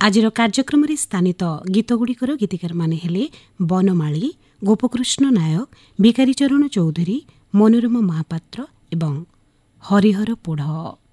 ଆଜିର କାର୍ଯ୍ୟକ୍ରମରେ ସ୍ଥାନିତ ଗୀତଗୁଡ଼ିକର ଗୀତିକାରମାନେ ହେଲେ ବନମାଳୀ, ଗୋପକୃଷ୍ଣ ନାୟକ, ଭିକାରୀଚରଣ ଚୌଧୁରୀ, ମନୋରମା ମହାପାତ୍ର ଏବଂ ହରିହର ପୋଢ଼।